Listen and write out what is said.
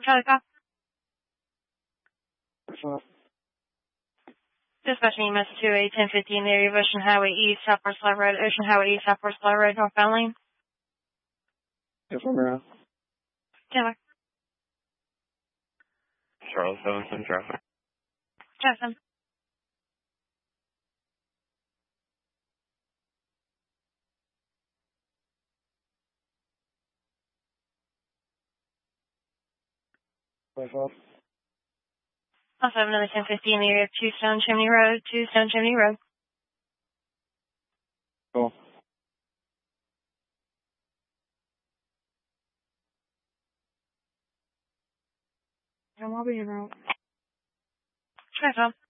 Charlie Call. Sure. Dispatch EMS to a 1050 in the area of Ocean Highway East, Southwest Slide Road, Ocean Highway East, Southwest Slide Road, northbound lane. Yes, Romero. Taylor. Charles Evanston traffic. Jackson. Also have another 1050 in the area of Two Stone Chimney Road, Two Stone Chimney Road. Cool. And we'll be around. Sure, Tom.